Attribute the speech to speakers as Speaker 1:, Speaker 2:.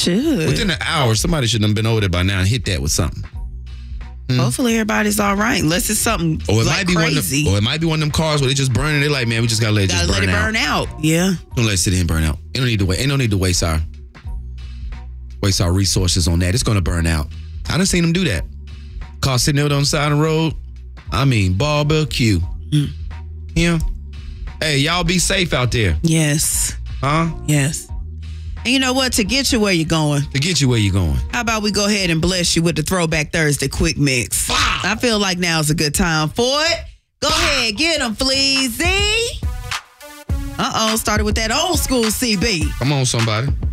Speaker 1: should.
Speaker 2: Within an hour, somebody should have been over there by now and hit that with something.
Speaker 1: Hopefully everybody's all right, unless it's something
Speaker 2: Or it
Speaker 1: like
Speaker 2: might be
Speaker 1: crazy.
Speaker 2: or it might be one of them cars where they just burning. They're like, man, we just gotta let it just
Speaker 1: Gotta let it burn out. Yeah.
Speaker 2: Don't let it sit in and burn out. Ain't no need to wait. Ain't no need to waste our resources on that. It's gonna burn out. I done seen them do that. Car sitting there on the side of the road. I mean, barbecue. Yeah. Hey, y'all be safe out there.
Speaker 1: Yes.
Speaker 2: Huh?
Speaker 1: Yes. And you know what? To get you where you're going.
Speaker 2: To get you where you're going.
Speaker 1: How about we go ahead and bless you with the Throwback Thursday quick mix? I feel like now's a good time for it. Go ahead, get them, Fleazy. Started with that old school CB.
Speaker 2: Come on, somebody.